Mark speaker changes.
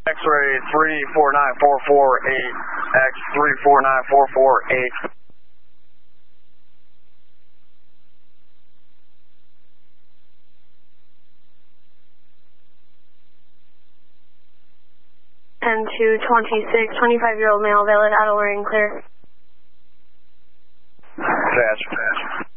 Speaker 1: X-ray 349448, X 349448.
Speaker 2: M226, 25-year-old male, valid auto wearing clear.
Speaker 1: Fast.